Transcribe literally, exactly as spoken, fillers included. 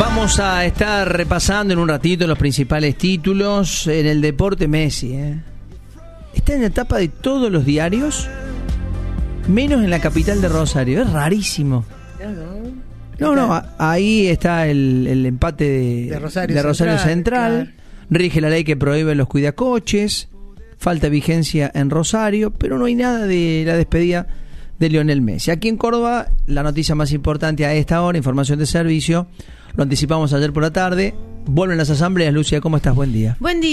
Vamos a estar repasando en un ratito los principales títulos en el deporte. Messi, ¿eh? Está en la etapa de todos los diarios, menos en la capital de Rosario. Es rarísimo. No, no, ahí está el, el empate de, de Rosario, de Rosario Central. Central. Claro. Rige la ley que prohíbe los cuidacoches. Falta vigencia en Rosario, pero no hay nada de la despedida de Lionel Messi. Aquí en Córdoba, la noticia más importante a esta hora, información de servicio, lo anticipamos ayer por la tarde. Vuelven las asambleas. Lucia, ¿cómo estás? Buen día. Buen día.